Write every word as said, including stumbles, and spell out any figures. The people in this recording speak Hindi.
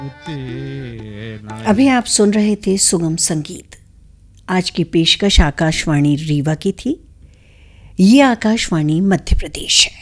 अभी आप सुन रहे थे सुगम संगीत। आज की पेशकश आकाशवाणी रीवा की थी। ये आकाशवाणी मध्य प्रदेश है।